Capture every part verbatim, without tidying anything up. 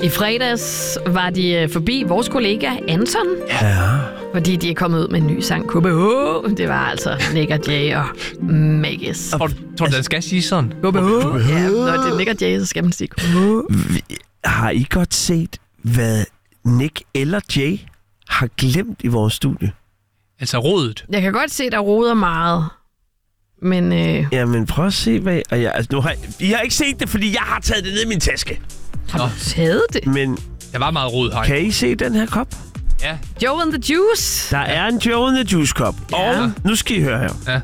I fredags var de forbi vores kollega Anton. Ja. Fordi de er kommet ud med en ny sang, K B H. Det var altså Nick og Jay og Maggis. Tror du, tror du den skal sige sådan? K B H. Ja, når det er Nick og Jay, så skal man sige K B H. Har I godt set, hvad Nick eller Jay har glemt i vores studie? Altså rodet. Jeg kan godt se, der roder meget. Men... Øh... Jamen, prøv at se, hvad... Og jeg, altså, nu har, I har ikke set det, fordi jeg har taget det ned i min taske. Har du taget det? Men... Der var meget rod her. Kan I se den her kop? Ja. Joe and the Juice. Der ja. er en Joe and the Juice kop. Ja. Og nu skal I høre her. Ja.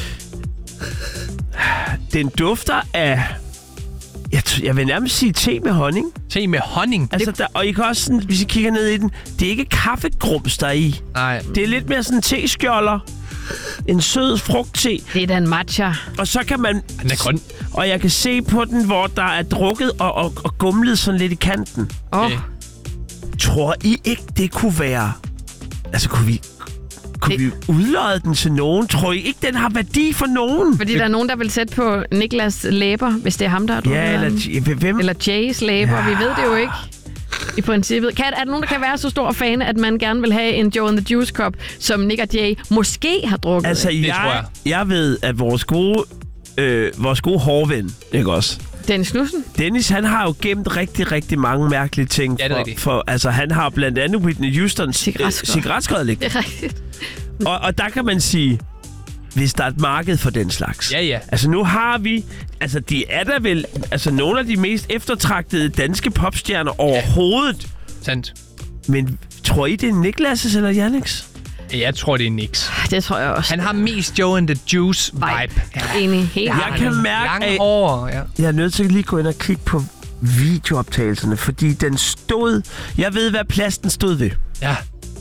Den dufter af... Jeg, t- jeg vil nærmest sige te med honning. Te med honning? Altså, der, og I kan også sådan, hvis I kigger ned i den, det er ikke kaffegrums, der er i. Nej. Det er lidt mere sådan te-skjolder. En sød frugtte. Det er da en matcha. Og så kan man... Den er grøn. Og jeg kan se på den, hvor der er drukket og, og, og gumlet sådan lidt i kanten. Åh. Okay. Tror I ikke, det kunne være... Altså, kunne vi... Kunne det... vi udløje den til nogen? Tror I ikke, den har værdi for nogen? Fordi det... der er nogen, der vil sætte på Niklas læber, hvis det er ham, der har drukket. Ja, eller... Hvem? Eller Jays læber. Ja. Vi ved det jo ikke. I princippet. Kan, er der nogen, der kan være så stor fan, at man gerne vil have en Joe and the Juice Cup, som Nick og Jay måske har drukket? Altså, jeg, tror jeg. jeg ved, at vores gode, øh, vores gode hårven, ikke også? Dennis Knudsen? Dennis, han har jo gemt rigtig, rigtig mange mærkelige ting. Ja, det er for, rigtigt. for, altså, han har blandt andet Whitney Houstons cigaretskod. øh, cigaretskod liggende. Det er rigtigt. Og, og der kan man sige, hvis der er et marked for den slags. Ja, ja. Altså nu har vi, altså de er der vel, altså nogle af de mest eftertragtede danske popstjerner overhovedet. Sandt. Men tror I, det er Niklas' eller Janniks? Jeg tror, det er Nix. Det tror jeg også. Han har mest Joe and the Juice vibe. vibe. Ja. Enig. Helt Jeg kan mærke, Lange at år, ja. jeg er nødt til at lige gå ind og kigge på videooptagelserne, fordi den stod... Jeg ved, hvad plasten stod ved. Ja.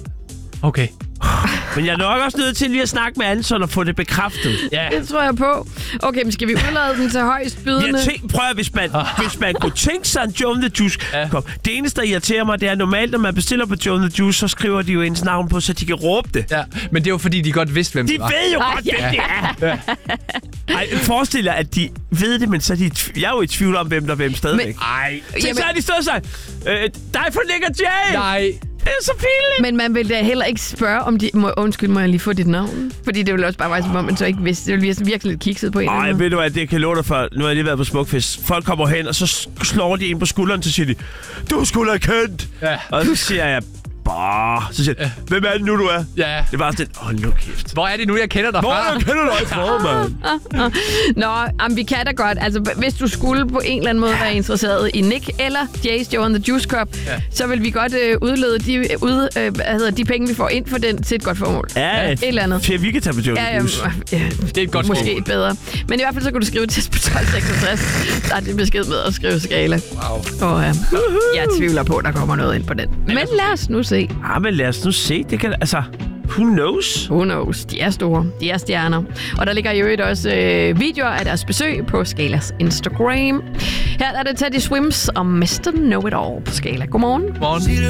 Okay. Men jeg er nok også nødt til lige at snakke med Anton og få det bekræftet. Ja. Det tror jeg på. Okay, men skal vi udlade den til højst bydende? Jeg tænk, prøv at, hvis man, hvis man kunne tænke sig en Joe and the Juice. Ja. Kom. Det eneste, der irriterer mig, det er normalt, når man bestiller på Joe and the Juice, så skriver de jo ens navn på, så de kan råbe det. Ja, men det er jo fordi, de godt vidste, hvem De det var. ved jo Ej, godt, ja. hvem det er. Ej, forestil dig, at de ved det, men så er de i tv- jeg er jo i tvivl om, hvem der er hvem stadigvæk. Ej. Så, så er de stået og sagt, øh, dig for Nick og Jay! Nej. Det er så pinligt! Men man vil da heller ikke spørge, om de... Må, undskyld, må jeg lige få dit navn? Fordi det vil også bare være, som om man så ikke vidste. Det vil blive virkelig lidt kikset på en eller Ej, anden ved du hvad, det kan jeg love dig for. Nu har jeg lige været på Smukfest. Folk kommer hen, og så slår de en på skulderen, så siger de, du er sgu da kendt! Ja. Og så siger jeg, bah. Så siger jeg, hvem er det nu, du er? Ja. Det var sådan, hold nu kæft. Hvor er det nu, jeg kender dig Hvor fra? jeg kender dig fra, mand? Nå, jamen, vi kan da godt. Altså, hvis du skulle på en eller anden måde være interesseret i Nick eller Jay's Joe and the Juice Cup, Ja. så vil vi godt øh, udlede de, ud, øh, hvad hedder, de penge, vi får ind for den til et godt formål. Ja, et eller andet. Til vi kan tage på Joe Ja, and ja, the Juice. ja, Det er et godt måske formål. bedre. Men i hvert fald så kan du skrive til på tolv seksogtres. Der er det besked med at skrive skala. Wow. Og øh, jeg tvivler på, at der kommer noget ind på den. Men lad os nu se. Ah, men lad os nu se. Det kan, altså, who knows? Who knows? De er store. De er stjerner. Og der ligger jo øvrigt også øh, videoer af deres besøg på Skalas Instagram. Her er det Teddy Swims og mister Know It All på Skala. Godmorgen. Morgen.